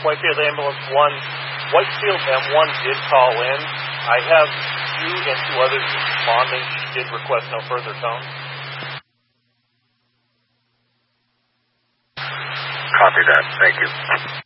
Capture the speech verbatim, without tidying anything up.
Whitefield Ambulance one. Whitefield M one did call in. I have you and two others responding. She did request no further tone. Copy that. Thank you.